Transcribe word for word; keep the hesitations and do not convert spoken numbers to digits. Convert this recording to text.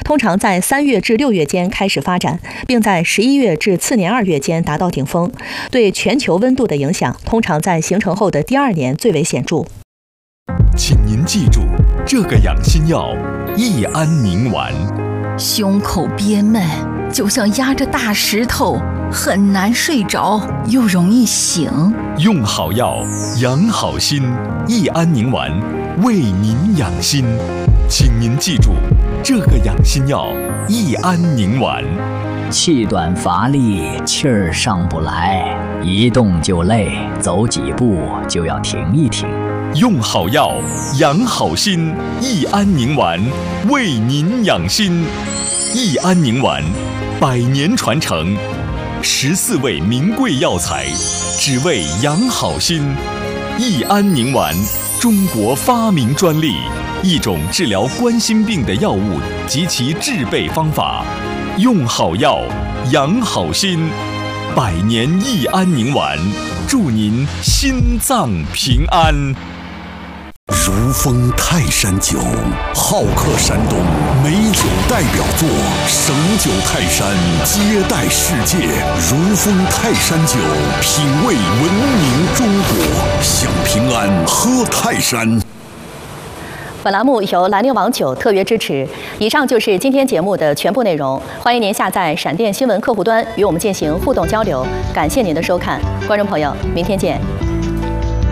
通常在三月至六月间开始发展，并在十一月至次年二月间达到顶峰。对全球温度的影响，通常在形成后的第二年最为显著。 请您记住，这个养心药益安宁丸。 胸口憋闷，就像压着大石头，很难睡着，又容易醒。 用好药，养好心，益安宁丸为您养心。请您记住，这个养心药益安宁丸。 气短乏力，气儿上不来，一动就累，走几步就要停一停。 用好药，养好心，益安宁丸为您养心。益安宁丸，百年传承，十四味名贵药材，只为养好心。益安宁丸，中国发明专利，一种治疗冠心病的药物及其制备方法。用好药，养好心，百年益安宁丸，祝您心脏平安。 如风泰山酒，好客山东，美酒代表作，省酒泰山，接待世界。如风泰山酒，品味文明中国，享平安，喝泰山。 本栏目由兰陵王酒特约支持。以上就是今天节目的全部内容，欢迎您下载闪电新闻客户端与我们进行互动交流。感谢您的收看，观众朋友，明天见。